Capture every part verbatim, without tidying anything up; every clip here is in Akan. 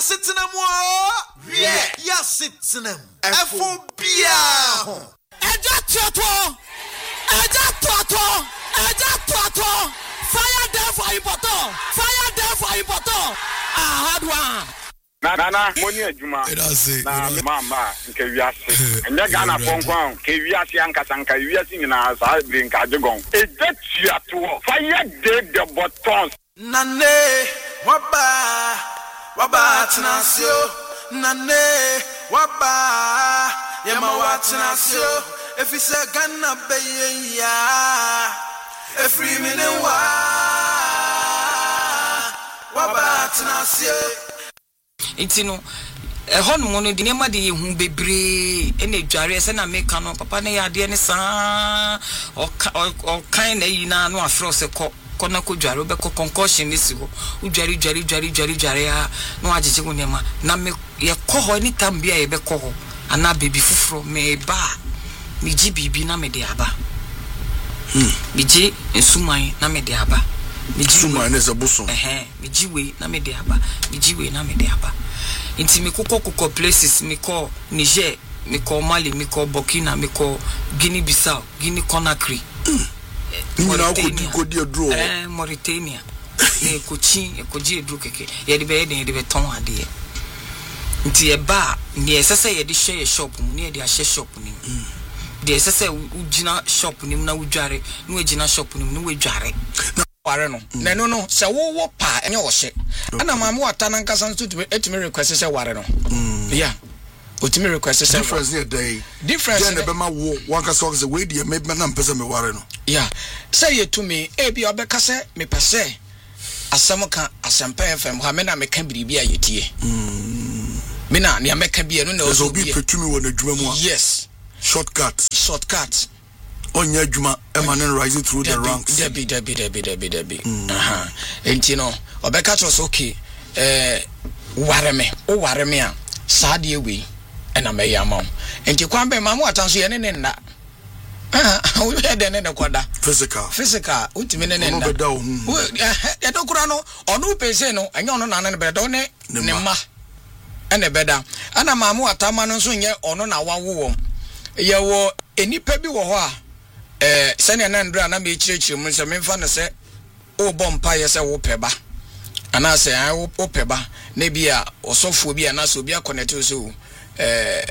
Yasitinem wo. Yeah. Yasitinem. Efo bia ho. Eja toto. Eja toto. Eja toto. Fire there for important. Fire there for important. Ah, hard one. Na na na moni adwuma na mama nke wiase enya Ghana fonkwan ke wiase ankasa nka wiase nyina sa brin ka jegon e detia to fire de the buttons nane waba waba tnasio nane waba yema watnasio efise Ghana beye ya efri mine wa waba tnasio Itino ehon mo no de nema de yehu bebre ene dware se na meka no papa ne ya de ne sa o o kan na yi na no afro se ko kona ko dware obe ko concussion ni si ho udware dware dware dware dware a no agege wo nema na me ye ko ho ni tambia ye be ko ho ana baby fufuro me ba mi ji bibi na me de aba hmm mi ji ensuman na me de aba mi ji ensuman ne ze boso eh mi ji we na me de aba mi ji we na me de aba inti mi kokko kokko places mi ko Niger mi ko Mali mi ko Burkina mi ko Guinea Bissau Guinea Conakry ni na ko di ko di edro eh Mauritania e ko chi e ko ji edro keke ye de be ye de be ton ade inti e ba ni esese ye de share shop mu ni ye de a share shop ni de esese ugina shop ni mu na udware ni ugina shop ni mu ni wedware ware no na no no se wo wo pa enye wo hye ana maame wata na nkasa nso etimi request se ware no yeah otimi request se difference here day difference then be ma wo one kasa wo se we die me na mpese me ware no yeah say ye to me e bi obeka se me pese asem ka asempa F M ha me na me ka biribi a yetie mm me na ne ameka bi no na o bi petumi wo na dwuma mu a yes shortcut shortcut Onya adwuma emanen rising through the ranks debi debi debi debi debi aha enti no obeka tro so okay eh wareme o wareme a saade ewe ena me yama enti kwambe mamu atanso ye ne ne nda ah wo he de ne ne koda physical physical utimi ne ne nda no beda o e dokura no onu pese no anya ono na na ne beda ne ne ma ene beda ana mamu atama no so nye ono na wawo ye wo enipa bi wo ho a eh sene na ndra na me chirechire mu se memfa ne se o bompa ye se wo peba ana se ai wo peba na bia osofo bia na so bia connect so eh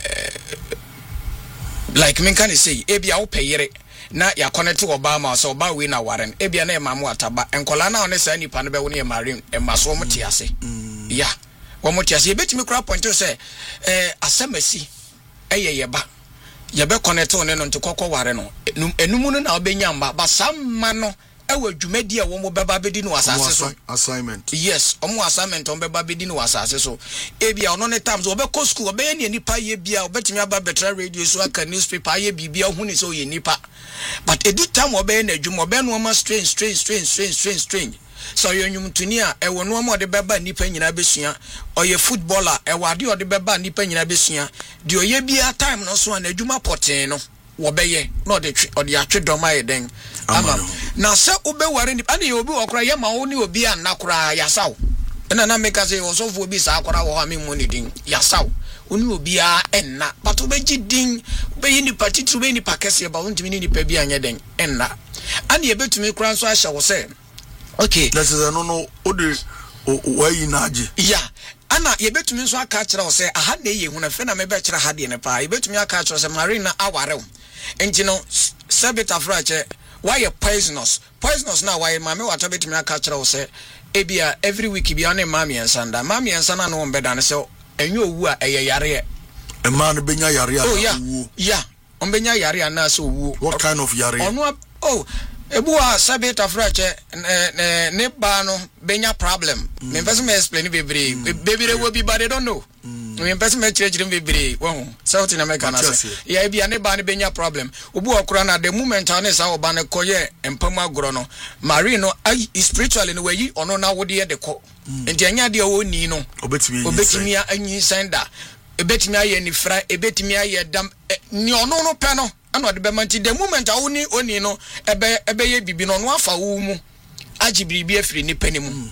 like men kan say e bia wo peyere na ya connect oba ma so oba we na waren e bia na e mamu ataba enkola na one sa nipa no be wo ne marin e maso mo tiase ya wo mo tiase e betimi kura point se eh asemasi eye ye ba ye be connect on no ntokoko ware no enum no na obenya mba basamma no ewa dwumadi a wo mo beba bedi no asase so assignment yes omo assignment on beba bedi no asase so e bia ono ne times obe ko school obe ye nipa ye bia obetimi aba betra radio so aka newspaper ye bibia hu ni so ye nipa but edu time obe na adwuma obe no ma strange strange strange strange strange strange so yo nyumtuni a ewo no mo de beba nipa nyina besua oye footballer ewo ade ode beba nipa nyina besua de oye bia time no so na adwuma poten no wo beye no de ode atwe doma ye den ama na se ube ware ni ani obi okra ye ma wo ni obi an nakora yasaw na na meka se wo so fu obi sa akora wo ha me mo ni din yasaw oni obi a enna pato be gidin be yi ni patitru be ni pakese ba won timi ni pa bi anya den enna ani e betumi kura so ahye wo se okay that is no no odi why na age yeah ana ye betumi so aka kire wo se aha na ye hu na fe na me be kire ha de ne pa ye betumi aka kire wo se marina aware wo enti no sabita frache why you poisonous poisonous na why mama wato betumi aka kire wo se ebia every week bia na mama ensanda mama ensana no mbeda ne se enyo owu a eye yare e man benya yare a owu yeah on benya yare na so owu what kind of yare ono oh ebua sabita frache ne ne ba no benya problem me person me explain bebre bebre wo bi but they don't know me person me chire chire bebre wo south in America na say ya bia ne ba ne benya problem obu okura na the moment ane sa oba ne koye empam agoro no marine no spiritually no we ono na wo de de ko enti anya de wo ni no obetimi obetimi anyi senda ebetimi aye ni fra ebetimi aye dam ni ono no pe no ana de be manti the moment a woni oni no ebe ebe ye bibi no no afa wo mu agi biribi afiri ni pani mu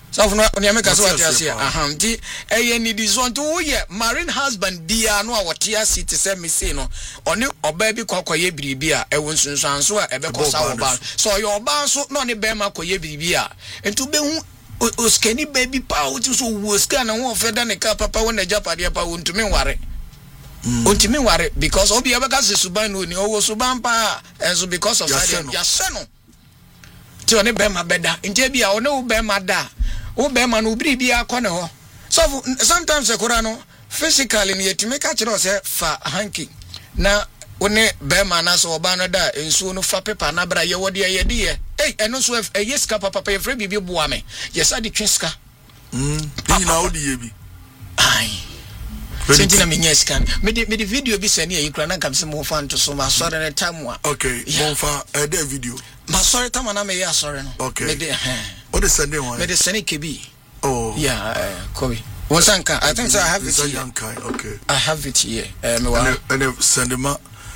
So for no make us what you aha nti eye ni dison to wo ye marine husband bia no a wotia city say me say no oni oba bi kokoye biribi a ewo nsunsuanso a ebe kosa wo ba so your oba so no ne be ma koye biribi a entu be hu oskeni baby pa uti so wo ska na wo feda ne ka papa wo na japade pa wo ntumi ware ntumi ware because obi ebe ka se suban no ni owo suban pa enso because of that ya se no ti oni be ma beda nje bia oni wo be ma da wo be ma no biri bia akọ ne ho so sometimes ekura no physically ni yetime ka kire o se fa hanky na one be ma na so oba no da ensu no fa paper na bra ye wode ye de ye eh eno so e yeska papa pa ye fra bibi boa me yesa de twiska mm ni na odi ye bi ai sentina me nyeska me de me de video bi se ne ye kura na kam se mo fa nto so ma sore ne tamwa okay mo fa e de video ma sore tamwa na me ya sore no me de eh what is sending one? Me the Sene Kebi. Oh. Yeah, uh, Kobe. Wasanka, I think so I have it here. Young kind, okay. I have it here. Um, and then send him um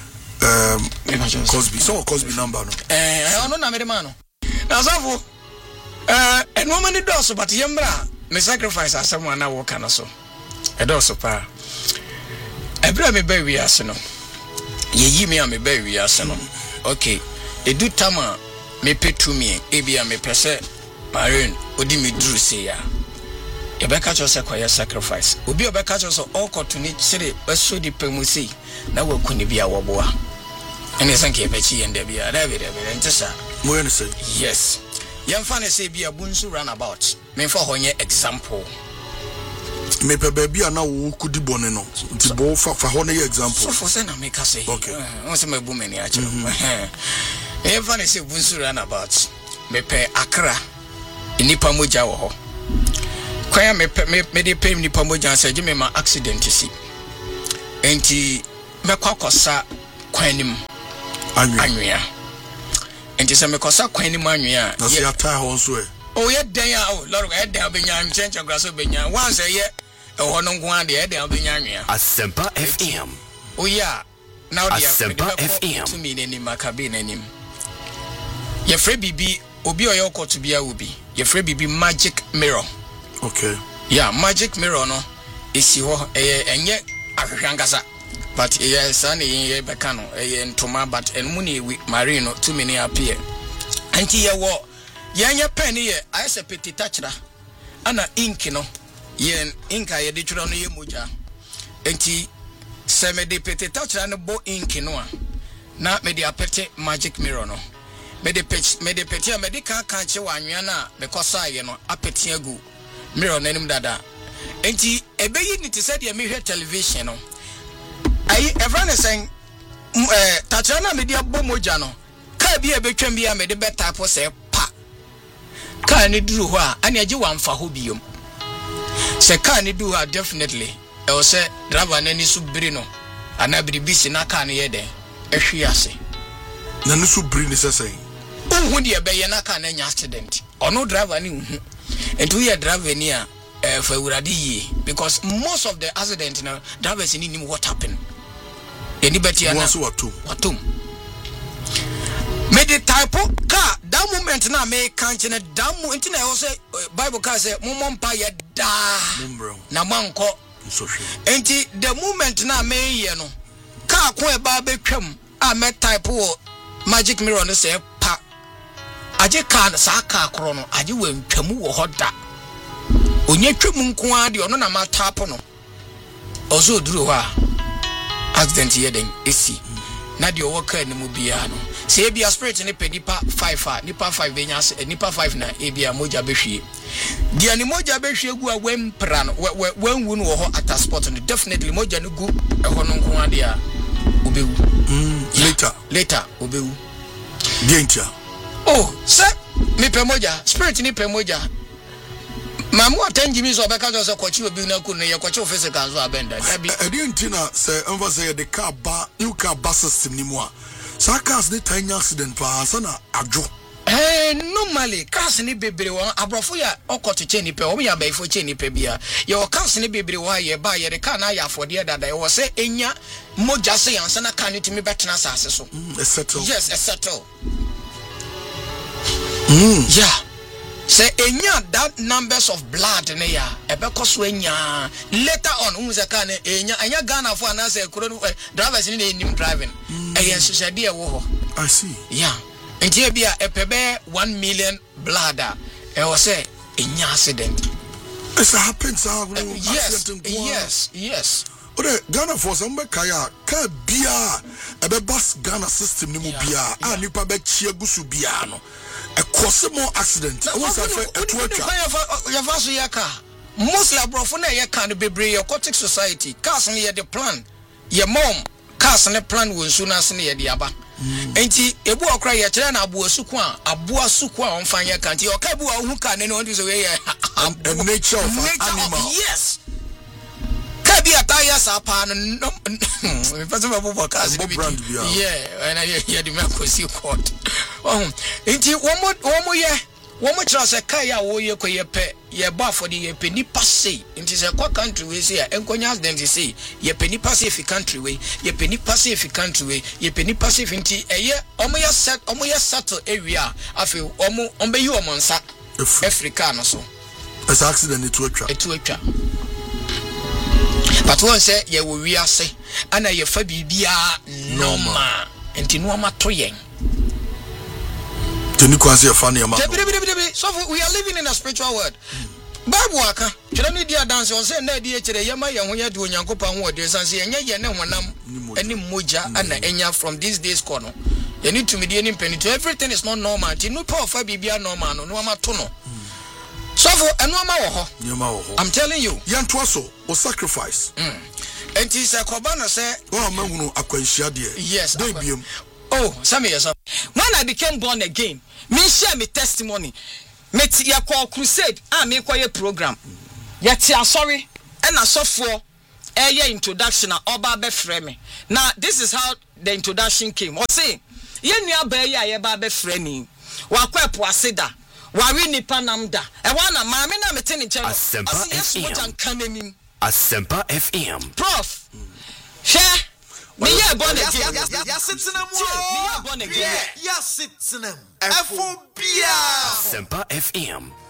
Cosby. So Cosby number no. Eh, I don't know na me man. Na so eh and woman do so but yembra me sacrifice as someone na work na so. E do so pa. Ebra me ba wi ase no. Ye yi me a me ba wi ase no. Okay. E do tama me petu me e bia me pese Marine, odi me dru say ya. E be ka cho se kwaya sacrifice. Obi obe ka cho so all to ni chire beso di pemusi na wakuni bia woboa. Ene sanke be chi yende bia da be da be ntesa. Mo yen say yes. Yemfa ne say bia bunsu runabout. Me for honye example. Me pe baby ana wo kudi bone no. Nti bo fa fa ho na example. So for say na me ka say. Okay. Won say me bu me ni a chiro. Yemfa ne say bunsu runabout. Me pe Accra. Nipa moja wo ho kwaya me me de pem nipa moja se gime ma accident si enti me kwakosa kwanim anwea enti se me kosa kwanim anwea na se ata ho so e o ye den a o lord e den obenya nchenche graso obenya once ye e ho no nko ade e den obenya anwea Asempa F M o ya now dia Asempa F M to me nani makabe nanim ye free bibi obi oyo koto bia obi ye free bibi magic mirror. Okay. Yeah, magic mirror no isi ho eh enye ahwehwankasa but eh san ye beka no eh ntoma but enmu ne wi marino to me ne appear anti ye wo ye anya pen ye ayese peti tachra ana ink no ye inka ye de twro no ye moja anti se me de peti tachra no bo ink no a na me de apete magic mirror no me de pech me de peti me de ka ka che wanwea na me kosa ye no apeti agu mirror nanim dada enti ebeyi ni tise de me hwe television no ai everyone saying eh tachra na me de abo moja no ka bi e betwam bi a me de beta po se pa ka ni duru ho a ani age wan fa ho biom se ka ni duru ha definitely e o se driver na ni su biri no ana biri bisi na ka ne ye de ehwe ase na ni su biri ni sesay hu de be ye na ka na nya accident ono driver ni hu enti we driver ni a eh fa urade yi because most of the accident now drivers ni nim what happened eni beti ana so watum watum me de type car that moment na me kanche na that moment na o say bible car say momon pa ye da na manko so hwe enti the moment na me ye no car ko e ba betwam a me type o magic mirror no say pa aje car sa car kro no aje wantwamu wo hoda onye twam nko ade ono na ma tap no ozo duru ho a accident ye den esi na de owo car ni mu bia no se bia spirit ni pedipa five a nipa five enya nipa five na e bia moja behwie dia ni moja behwie gu a wempra no wanwu no ho at spot no definitely moja no gu e ho no nko ade a obewu mm later later obewu dientia oh se mi pe moja spirit ni pe moja mamu atanjimi so beka jo se kwachi obi na ku ne ye kwachi office kan so abenda dabi e dientina se enva say the car ba new car bus system ni mu a sa cars dey tiny accident pa so na adwo eh normally cars ni bebre won abrofo ya okoto che ni pe o ya ba ifo che ni pe bia ye o cars ni bebre wa ye ba ye de car na ya afode dada ye wo se enya moja se yansa na car ni timi betena asase so mm a settle yes a settle mm yeah say enya that numbers of blood ne ya ebeko so enya later on unze ka ne enya enya Ghana for na say kuro drivers ni nim driving eyen society e wo ho. I see. Yeah. Enti e bia epebe one million blood e wo say enya accident. It's happens sir. Yes. Yes. Yes. Ore Ghana for some be kaya ka bia ebe bus Ghana system ni mu bia a nipa be chia gusu bia no. A cause more accident. I was afraid at work. Mostly abroad na ye can be brave aquatic society. Cars near the plan. Your mom cars and the plan will soon as near the aba. Enti ebu okra ye kire na abu asuku a abu asuku a onfan ye kan ti o ka bu a hu kan ne no so we the nature of an animal. Yes. Ka bi ataya sa pa no me person abu cars bi. Yeah, and I hear the man ko see court. Oh, enti womo womo ye womo kira se kai a wo ye ko ye pe ye ba for the ye pe nipa say enti se kwa country we say enkonya dem say ye pe nipa say fi country we ye pe nipa say fi country we ye pe nipa say fi enti eye omo ye set omo ye settle area afi omo ombe yi omo nsa Africa no so as accident it atwa it atwa but one say ye wo wi ase ana ye fa bibia normal enti no ma to yen. So we are living in a spiritual world. Bible waka, chira dia dance on say na dia chire yema ye ho ya de onyankopon ho de san say enye ye ne honam eni moja ana enya from these days kono. You need to media any penny to everything is not normal. Ti no power fa bibia normal no no ma to no. So for eno ma wo ho. Nyoma wo ho. I'm telling you. Yanto so o sacrifice. Mm. Enti say koba no say o ma hunu akwanhia de. Yes. Dey biem. Oh, some years up. When I became born again, me share me testimony. Me ti ya call crusade. Ah, me kwa ye program. Ya ti sorry. And I saw for a year introduction. Oba be frame. Now this is how the introduction came. Or say, ye ni abe ya ye ba be frame. Wa kwa po aseda. Wa wi nipa namda. E wa na ma me na me te ni channel. Asempa F M. Asempa F M. Prof. Share. Me ya born again. Ya sitting them. Me ya born again. Ya sitting them. F O B. Asempa F M.